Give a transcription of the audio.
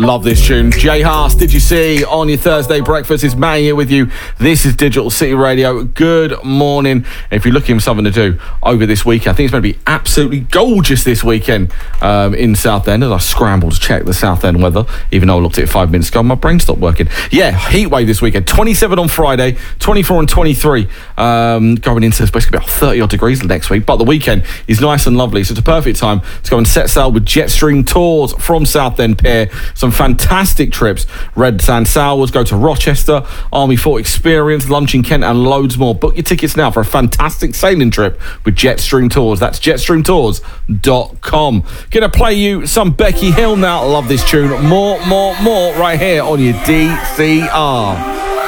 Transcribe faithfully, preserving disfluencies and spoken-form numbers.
Love this tune. Jay Haas, Did You See? On your Thursday breakfast, it's May here with you. This is Digital City Radio. Good morning. If you're looking for something to do over this weekend, I think it's going to be absolutely gorgeous this weekend um, in Southend. As I scrambled to check the Southend weather, even though I looked at it five minutes ago, my brain stopped working. Yeah, heatwave this weekend. twenty-seven on Friday, twenty-four and twenty-three. Um, going into it's basically about thirty odd degrees next week, but the weekend is nice and lovely, so it's a perfect time to go and set sail with Jetstream Tours from Southend Pier. Some fantastic trips. Red Sand Sours, go to Rochester, Army Fort Experience, lunch in Kent, and loads more. Book your tickets now for a fantastic sailing trip with Jetstream Tours. That's jetstream tours dot com. Gonna play you some Becky Hill now. Love this tune. More, more, more right here on your D C R.